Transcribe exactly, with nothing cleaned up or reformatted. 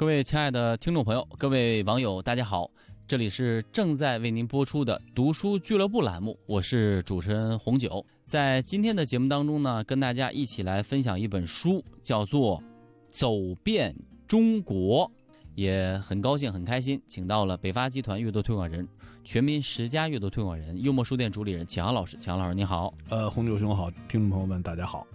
各位亲爱的听众朋友，各位网友，大家好，这里是正在为您播出的读书俱乐部栏目，我是主持人红九。在今天的节目当中呢，跟大家一起来分享一本书，叫做《走遍中国》。也很高兴很开心，请到了北发集团阅读推广人、全民十佳阅读推广人、幽默书店主理人启航老师。启航老师你好。 呃，红九兄好，听众朋友们大家好。